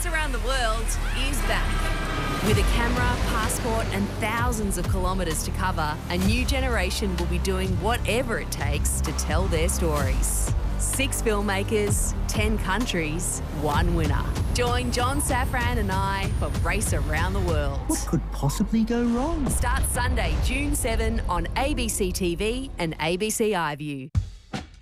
Race Around the World is back. With a camera, passport and thousands of kilometres to cover, a new generation will be doing whatever it takes to tell their stories. 6 filmmakers, 10 countries, 1 winner. Join John Safran and I for Race Around the World. What could possibly go wrong? Starts Sunday, June 7 on ABC TV and ABC iView.